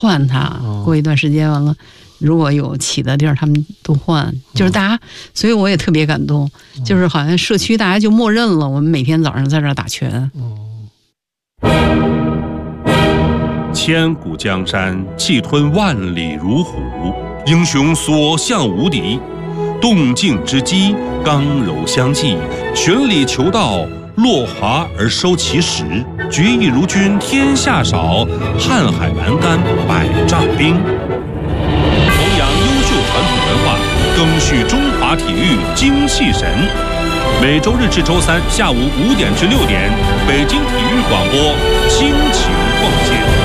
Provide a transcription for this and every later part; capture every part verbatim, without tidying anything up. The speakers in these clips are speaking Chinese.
换它，过一段时间完了。如果有起的地儿，他们都换，就是大家，所以我也特别感动，就是好像社区大家就默认了，我们每天早上在这儿打拳。 千古江山，气吞万里如虎，英雄所向无敌。动静之机，刚柔相济，循理求道，落华而收其实。决意如君天下少，瀚海阑干百丈冰。弘扬优秀传统文化，赓续中华体育精气神。每周日至周三下午五点至六点，北京体育广播倾情奉献。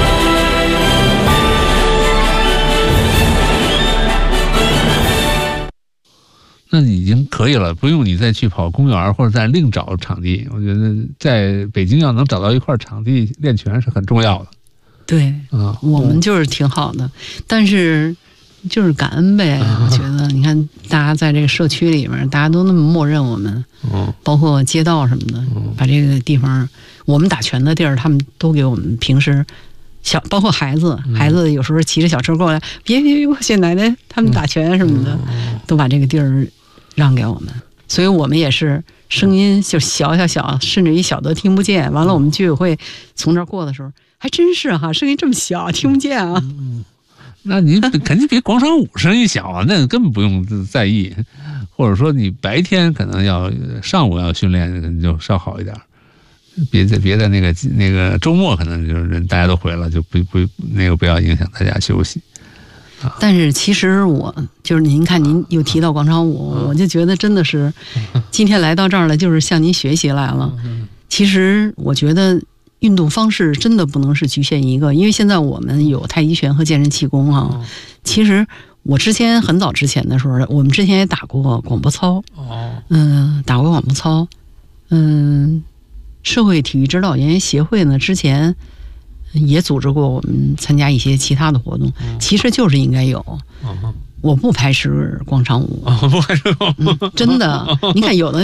那已经可以了，不用你再去跑公园或者再另找场地。我觉得在北京要能找到一块场地练拳是很重要的。 对，啊，我们就是挺好的，但是就是感恩呗。我觉得，你看大家在这个社区里面，大家都那么默认我们，嗯，包括街道什么的，把这个地方我们打拳的地儿，他们都给我们平时。小包括孩子，孩子有时候骑着小车过来，别别别，谢奶奶他们打拳什么的，都把这个地儿让给我们，所以我们也是声音就小小小，甚至于小的听不见。完了，我们居委会从这儿过的时候，还真是哈，声音这么小，听不见啊。 嗯，那你肯定比广场舞声音小啊，那根本不用在意。或者说你白天可能要上午要训练，可能就稍好一点。别在别的那个那个周末可能就是人大家都回了，就不不那个不要影响大家休息。 啊、但是其实我就是您看您又提到广场舞，嗯、我就觉得真的是今天来到这儿了，就是向您学习来了。嗯、其实我觉得运动方式真的不能是局限一个，因为现在我们有太极拳和健身气功啊。嗯、其实我之前很早之前的时候，我们之前也打过广播操。哦，嗯，打过广播操，嗯。社会体育指导员协会呢，之前也组织过我们参加一些其他的活动，嗯、其实就是应该有。嗯、我不排斥广场舞， 哦、不排斥、嗯， 真的。你看有的。